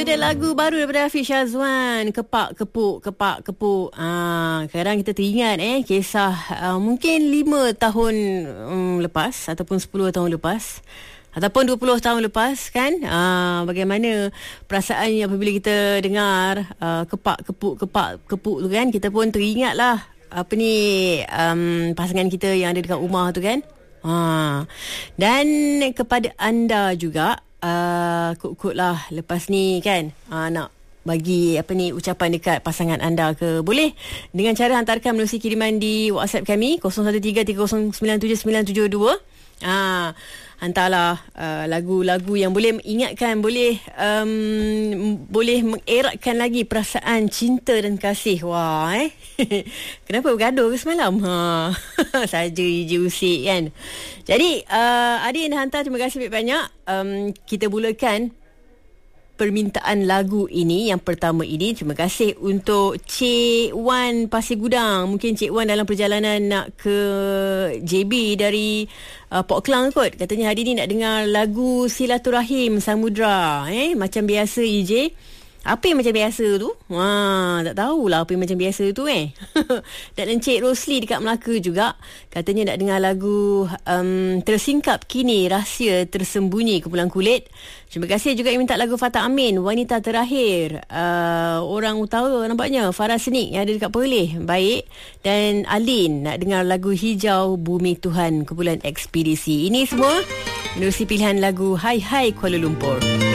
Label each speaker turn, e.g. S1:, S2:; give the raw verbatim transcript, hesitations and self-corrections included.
S1: Itu dia lagu baru daripada Hafiz Syazwan, Kepak Kepuk, Kepak Kepuk. Ah, kadang kita teringat eh kisah uh, mungkin lima tahun um, lepas ataupun sepuluh tahun lepas ataupun dua puluh tahun lepas kan, ah, bagaimana perasaan apabila kita dengar uh, kepak kepuk kepak kepuk tu kan, kita pun teringatlah apa ni um, pasangan kita yang ada dekat rumah tu kan. Ah, dan kepada anda juga Uh, kut-kut lah lepas ni kan, uh, nak bagi apa ni ucapan dekat pasangan anda ke, boleh dengan cara hantarkan melalui kiriman di WhatsApp kami kosong satu tiga tiga kosong sembilan tujuh sembilan tujuh dua. Ah, hantarlah uh, lagu-lagu yang boleh mengingatkan, boleh um, boleh mengeratkan lagi perasaan cinta dan kasih. Wah eh kenapa bergaduh ke semalam? Ha saja je usik kan. Jadi uh, ada yang dah hantar, terima kasih banyak. Um, kita mulakan permintaan lagu ini. Yang pertama ini, terima kasih untuk Cik Wan Pasir Gudang. Mungkin Cik Wan dalam perjalanan nak ke J B dari uh, Port Klang kot. Katanya hari ni nak dengar lagu Silaturahim Samudra. Eh, macam biasa E J. Apa yang macam biasa tu? Wah, tak tahulah apa yang macam biasa tu eh. Dan Encik Rosli dekat Melaka juga, katanya nak dengar lagu um, Tersingkap Kini Rahsia Tersembunyi Kumpulan Kulit. Terima kasih juga yang minta lagu Fatah Amin, Wanita Terakhir. Uh, orang utara nampaknya, Farah Senik yang ada dekat Perlis. Baik. Dan Alin nak dengar lagu Hijau Bumi Tuhan Kumpulan Ekspedisi. Ini semua menerusi pilihan lagu Hai Hai Kuala Lumpur.